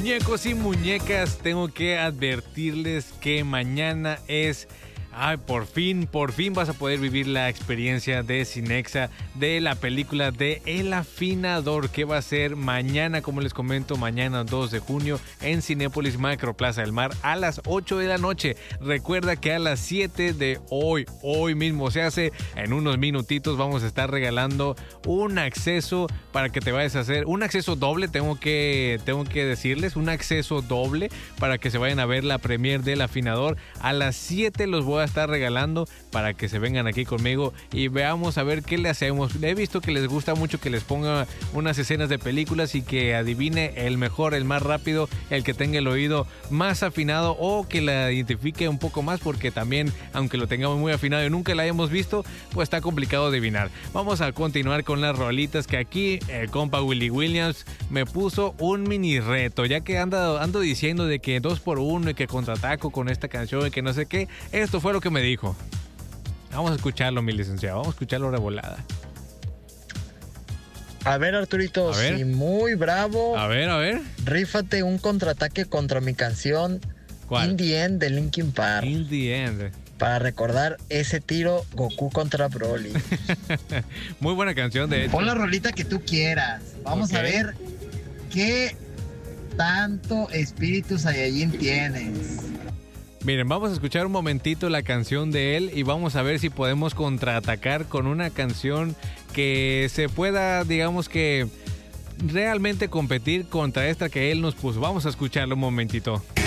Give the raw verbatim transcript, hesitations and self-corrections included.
Muñecos y muñecas, tengo que advertirles que mañana es... Ay, por fin, por fin vas a poder vivir la experiencia de Cinexa, de la película de El Afinador, que va a ser mañana, como les comento, mañana dos de junio en Cinépolis Macroplaza del Mar a las ocho de la noche. Recuerda que a las siete de hoy, hoy mismo se hace, en unos minutitos vamos a estar regalando un acceso para que te vayas a hacer, un acceso doble, tengo que, tengo que decirles, un acceso doble para que se vayan a ver la premier del Afinador. A las siete los voy a estar regalando para que se vengan aquí conmigo y veamos a ver qué le hacemos. He visto que les gusta mucho que les ponga unas escenas de películas y que adivine el mejor, el más rápido, el que tenga el oído más afinado o que la identifique un poco más, porque también, aunque lo tengamos muy afinado y nunca la hayamos visto, pues está complicado adivinar. Vamos a continuar con las rolitas que aquí el compa Willy Williams me puso un mini reto, ya que ando, ando diciendo de que dos por uno y que contraataco con esta canción y que no sé qué. Esto fue lo que me dijo. Vamos a escucharlo, mi licenciado. Vamos a escucharlo revolada. A ver, Arturito, a ver. Sí, muy bravo. A ver, a ver. Rífate un contraataque contra mi canción ¿Cuál? In the End de Linkin Park. In the End. Para recordar ese tiro Goku contra Broly. Muy buena canción, de hecho. Pon la rolita que tú quieras. Vamos okay. a ver qué tanto espíritu Saiyajin tienes. Miren, vamos a escuchar un momentito la canción de él y vamos a ver si podemos contraatacar con una canción que se pueda, digamos que, realmente competir contra esta que él nos puso. Vamos a escucharlo un momentito.